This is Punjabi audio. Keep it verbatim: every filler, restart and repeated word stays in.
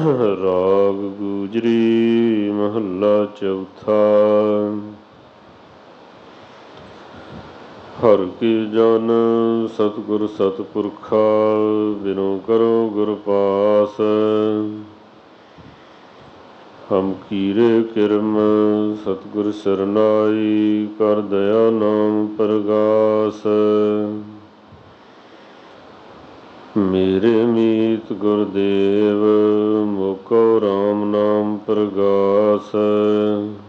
ਰਾਗ ਗੂਜਰੀ ਮਹੱਲਾ ਚੌਥਾ। ਹਰਿ ਕੀ ਜਨ ਸਤਿਗੁਰ ਸਤਿਪੁਰਖਾ, ਬਿਨੁ ਕਰੋ ਗੁਰ ਪਾਸ। ਹਮ ਕੀਰੇ ਕਿਰਮ ਸਤਿਗੁਰ ਸਰਨਾਈ, ਕਰ ਦਇਆ ਨਾਮ ਪ੍ਰਗਾਸ। ਮੇਰੇ ਮੀਤ ਗੁਰਦੇਵ, ਮੋਕੋ ਰਾਮ ਨਾਮ ਪ੍ਰਗਾਸ।